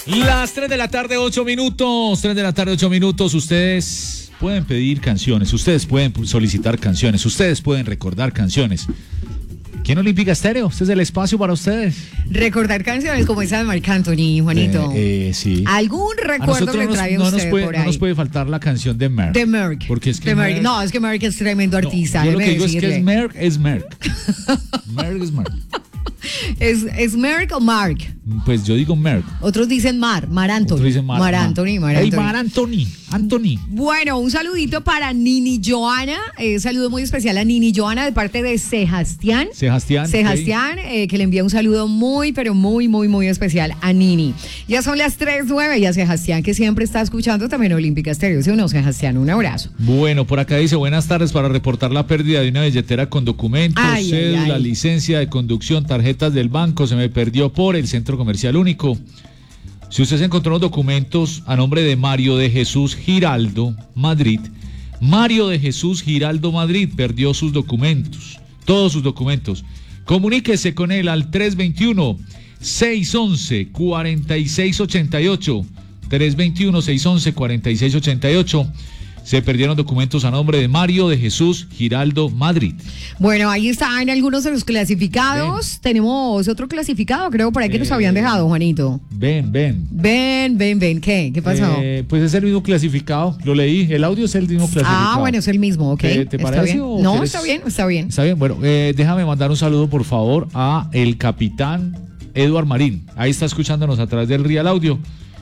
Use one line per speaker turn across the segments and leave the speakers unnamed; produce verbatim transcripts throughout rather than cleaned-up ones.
Las tres de la tarde, ocho minutos. tres de la tarde, ocho minutos. Ustedes pueden pedir canciones, ustedes pueden solicitar canciones, ustedes pueden recordar canciones. ¿Quién Olímpica Estéreo? Este es el espacio para ustedes.
Recordar canciones como esa de Marc Anthony, Juanito.
Eh, eh, sí.
¿Algún recuerdo le trae
no
usted
nos puede,
por ahí?
No nos puede faltar la canción de Merck.
De Merck.
Porque es que
de Merck.
Merck,
No, es que Merck es tremendo artista.
No, yo lo que digo
decirle.
es que es Merck, es Merck. Merck es Merck.
¿Es, ¿Es Merck o Mark?
Pues yo digo Merck.
Otros dicen Mar, Mar Anthony.
Otros dicen Mar,
Mar
Mar.
Anthony, Mar
Hey,
Anthony.
Mar Anthony, Anthony.
Bueno, un saludito para Nini Joana. Eh, saludo muy especial a Nini Joana de parte de Sebastián.
Sebastián.
Sebastián, eh, que le envía un saludo muy, pero muy, muy, muy especial a Nini. Ya son las tres nueve y a Sebastián, que siempre está escuchando también Olímpica Estéreo. ¿Sí o no, Sebastián? Un abrazo.
Bueno, por acá dice, buenas tardes, para reportar la pérdida de una billetera con documentos,
Ay,
cédula,
ay, ay.
licencia de conducción, tarjetas del banco, se me perdió por el Centro Comercial Único. Si usted se encontró los documentos a nombre de Mario de Jesús Giraldo Madrid, Mario de Jesús Giraldo Madrid perdió sus documentos, todos sus documentos. Comuníquese con él al tres veintiuno, seiscientos once, cuarenta y seis ochenta y ocho, tres veintiuno, seiscientos once, cuarenta y seis ochenta y ocho. Se perdieron documentos a nombre de Mario de Jesús Giraldo Madrid.
Bueno, ahí están algunos de los clasificados. Ven. Tenemos otro clasificado, creo, por ahí que eh, nos habían dejado, Juanito.
Ven, ven.
Ven, ven, ven. ¿Qué? ¿Qué pasó?
Eh, pues es el mismo clasificado. Lo leí. El audio es el mismo clasificado.
Ah, bueno, es el mismo, ok.
¿Te, te parece?
¿Está bien? No,
quieres...
está bien, está bien.
Está bien. Bueno, eh, déjame mandar un saludo, por favor, a el capitán Eduard Marín. Ahí está escuchándonos a través del Real Audio.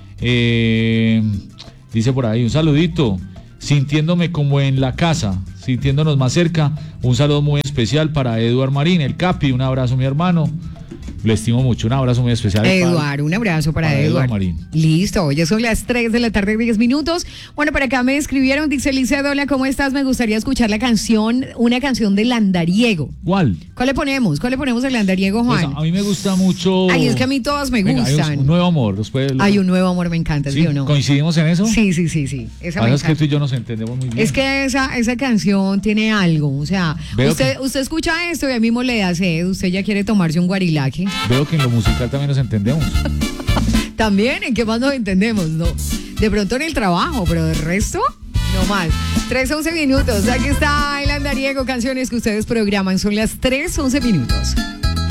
Eh, dice por ahí, un saludito. Sintiéndome como en la casa, sintiéndonos más cerca. Un saludo muy especial para Eduard Marín, el Capi. Un abrazo, mi hermano. Lo estimo mucho. Un abrazo muy especial.
Eduard, un abrazo para, para Eduard.
Marín.
Listo, ya son las tres de la tarde, diez minutos. Bueno, por acá me escribieron, dice Licedo, hola, ¿cómo estás? Me gustaría escuchar la canción, una canción de Landariego.
¿Cuál?
¿Cuál le ponemos? ¿Cuál le ponemos a Landariego, Juan?
Pues a mí me gusta mucho.
Ay, es que a mí todas me
Venga,
gustan.
Hay un, un nuevo amor. Después...
Hay un nuevo amor, me encanta, ¿sí, ¿sí o no?
¿Coincidimos en eso?
Sí, sí, sí, sí. Esa
me
es
que tú y yo nos entendemos muy bien.
Es que esa, esa canción tiene algo, o sea, usted, que... usted escucha esto y a mismo le da sed, usted ya quiere tomarse un guarilaque.
Veo que en lo musical también nos entendemos.
También, ¿en qué más nos entendemos? No, de pronto en el trabajo, pero del resto, no más. tres, once minutos, aquí está el Andariego, canciones que ustedes programan, son las tres, once minutos.